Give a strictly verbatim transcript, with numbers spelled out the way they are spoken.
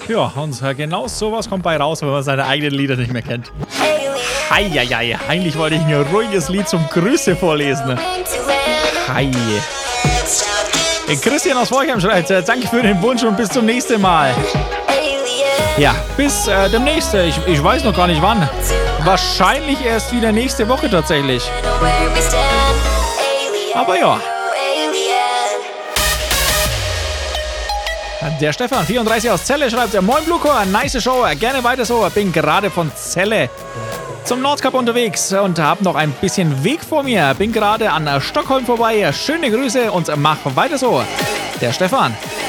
Ja, und genau sowas kommt bei raus, wenn man seine eigenen Lieder nicht mehr kennt. Heieiei, eigentlich wollte ich ein ruhiges Lied zum Grüße vorlesen. Hi. Christian aus Forchheim schreibt, äh, danke für den Wunsch und bis zum nächsten Mal. Ja, bis äh, demnächst. Ich, ich weiß noch gar nicht wann. Wahrscheinlich erst wieder nächste Woche tatsächlich. Aber ja. Der Stefan, vierunddreißig aus Celle, schreibt, moin Bluecore, nice Show, gerne weiter so. Bin gerade von Celle zum Nordkap unterwegs und habe noch ein bisschen Weg vor mir. Bin gerade an Stockholm vorbei. Schöne Grüße und mach weiter so. Der Stefan.